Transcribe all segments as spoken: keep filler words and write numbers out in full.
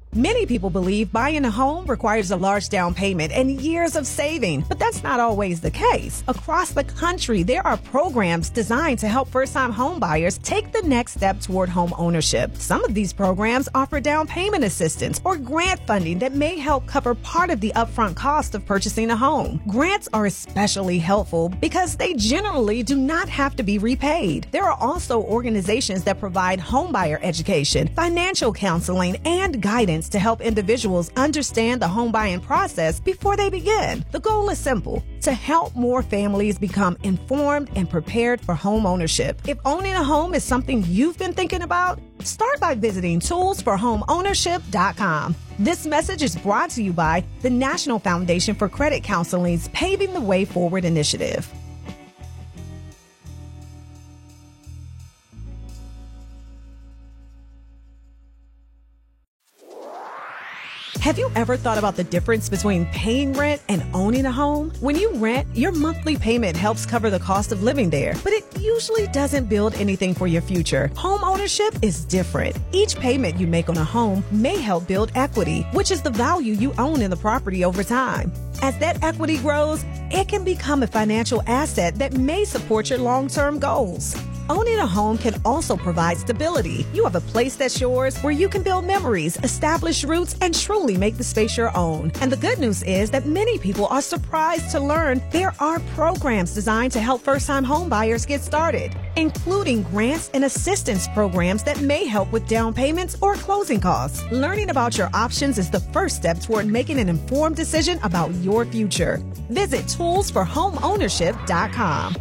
Many people believe buying a home requires a large down payment and years of saving, but that's not always the case. Across the country, there are programs designed to help first-time home buyers take the next step toward home ownership. Some of these programs offer down payment assistance or grant funding that may help cover part of the upfront cost of purchasing a home. Grants are especially helpful because they generally do not have to be repaid. There are also organizations that provide homebuyer education, financial counseling, and guidance to help individuals understand the home buying process before they begin. The goal is simple: to help more families become informed and prepared for home ownership. If owning a home is something you've been thinking about, start by visiting tools for home ownership dot com. This message is brought to you by the National Foundation for Credit Counseling's Paving the Way Forward initiative. Have you ever thought about the difference between paying rent and owning a home? When you rent, your monthly payment helps cover the cost of living there, but it usually doesn't build anything for your future. Home ownership is different. Each payment you make on a home may help build equity, which is the value you own in the property over time. As that equity grows, it can become a financial asset that may support your long-term goals. Owning a home can also provide stability. You have a place that's yours where you can build memories, establish roots, and truly make the space your own. And the good news is that many people are surprised to learn there are programs designed to help first-time home buyers get started, including grants and assistance programs that may help with down payments or closing costs. Learning about your options is the first step toward making an informed decision about your future. Visit tools for home ownership dot com.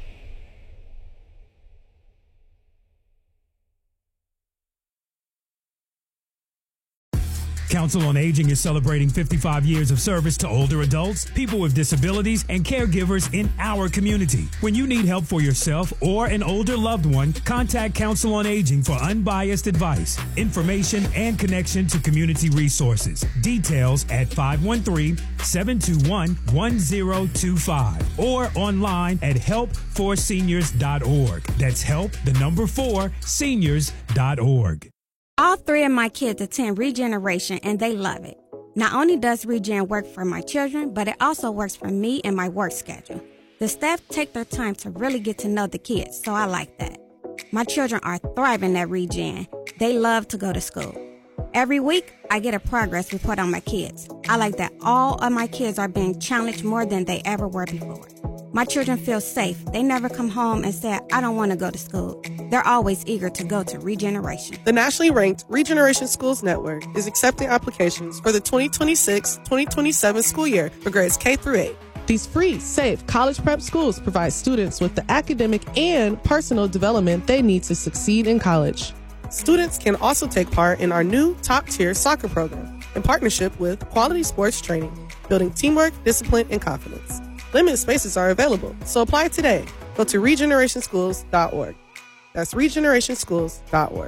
Council on Aging is celebrating fifty-five years of service to older adults, people with disabilities, and caregivers in our community. When you need help for yourself or an older loved one, contact Council on Aging for unbiased advice, information, and connection to community resources. Details at five one three, seven two one, one zero two five or online at help for seniors dot org. That's help, the number four, seniors dot org. All three of my kids attend Regeneration, and they love it. Not only does Regen work for my children, but it also works for me and my work schedule. The staff take their time to really get to know the kids, so I like that. My children are thriving at Regen. They love to go to school. Every week, I get a progress report on my kids. I like that all of my kids are being challenged more than they ever were before. My children feel safe. They never come home and say, I don't want to go to school. They're always eager to go to Regeneration. The nationally ranked Regeneration Schools Network is accepting applications for the twenty twenty-six twenty twenty-seven school year for grades K through eight. These free, safe college prep schools provide students with the academic and personal development they need to succeed in college. Students can also take part in our new top-tier soccer program in partnership with Quality Sports Training, building teamwork, discipline, and confidence. Limited spaces are available, so apply today. Go to regeneration schools dot org. That's regeneration schools dot org.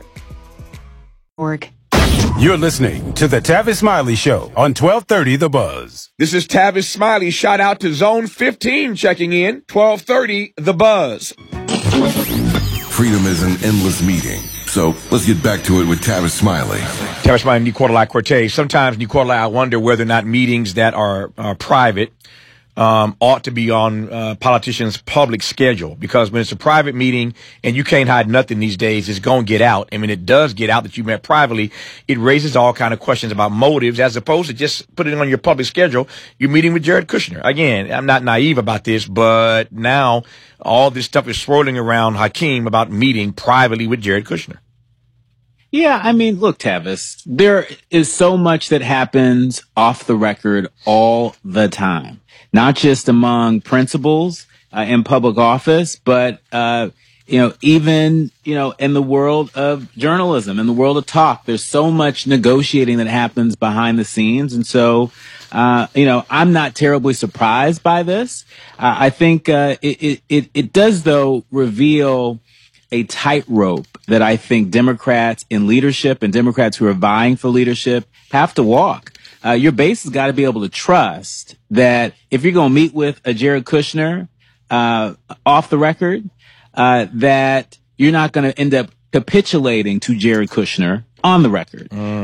Org. You're listening to the Tavis Smiley Show on twelve thirty The Buzz. This is Tavis Smiley. Shout out to Zone fifteen checking in. twelve thirty The Buzz. Freedom is an endless meeting. So let's get back to it with Tavis Smiley. Tavis Smiley and Nicola Cortez. Sometimes, Nicola, I wonder whether or not meetings that are uh, private Um, ought to be on uh, politicians' public schedule, because when it's a private meeting and you can't hide nothing these days, it's going to get out. And when it does get out that you met privately, it raises all kind of questions about motives, as opposed to just putting it on your public schedule. You're meeting with Jared Kushner. Again, I'm not naive about this, but now all this stuff is swirling around Hakeem about meeting privately with Jared Kushner. Yeah, I mean, look, Tavis, there is so much that happens off the record all the time, not just among principals uh, in public office, but, uh, you know, even, you know, in the world of journalism, in the world of talk, there's so much negotiating that happens behind the scenes. And so, uh, you know, I'm not terribly surprised by this. Uh, I think uh, it, it, it does, though, reveal a tightrope that I think Democrats in leadership and Democrats who are vying for leadership have to walk. Uh, your base has got to be able to trust that if you're going to meet with a Jared Kushner uh, off the record, uh, that you're not going to end up capitulating to Jared Kushner on the record. Mm.